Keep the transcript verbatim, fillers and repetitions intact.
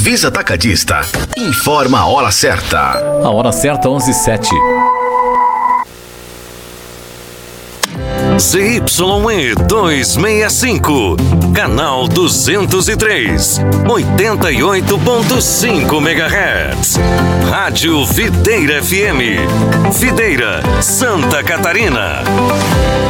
Visa Atacadista. Informa a hora certa. A hora certa, onze e sete. Z Y E duzentos e sessenta e cinco, canal duzentos e três, oitenta e oito ponto cinco megahertz. Rádio Videira F M, Videira, Santa Catarina.